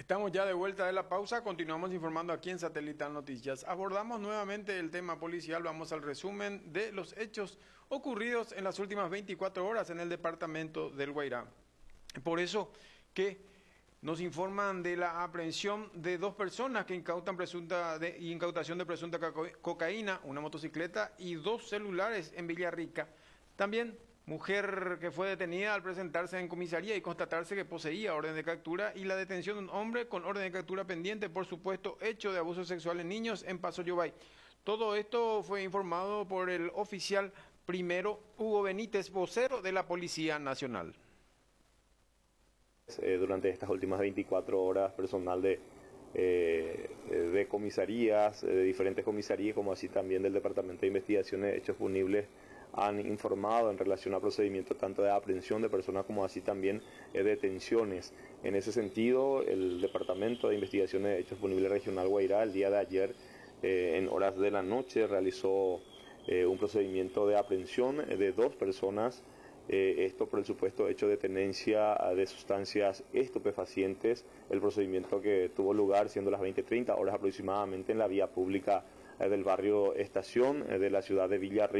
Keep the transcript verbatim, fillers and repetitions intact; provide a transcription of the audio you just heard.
Estamos ya de vuelta de la pausa, continuamos informando aquí en Satelital Noticias. Abordamos nuevamente el tema policial, vamos al resumen de los hechos ocurridos en las últimas veinticuatro horas en el departamento del Guairá. Por eso que nos informan de la aprehensión de dos personas que incautan presunta de, incautación de presunta cocaína, una motocicleta y dos celulares en Villarrica. También mujer que fue detenida al presentarse en comisaría y constatarse que poseía orden de captura, y la detención de un hombre con orden de captura pendiente por supuesto hecho de abuso sexual en niños en Paso Yobay. Todo esto fue informado por el oficial primero Hugo Benítez, vocero de la Policía Nacional. Eh, durante estas últimas veinticuatro horas, personal de, eh, de comisarías, de diferentes comisarías, como así también del Departamento de Investigaciones de Hechos Punibles, han informado en relación a procedimientos tanto de aprehensión de personas como así también eh, detenciones. En ese sentido, el Departamento de Investigaciones de Hechos Punibles Regional Guairá, el día de ayer, eh, en horas de la noche, realizó eh, un procedimiento de aprehensión de dos personas. Eh, esto por el supuesto hecho de tenencia de sustancias estupefacientes, el procedimiento que tuvo lugar siendo las veinte treinta horas aproximadamente en la vía pública eh, del barrio Estación eh, de la ciudad de Villarrica.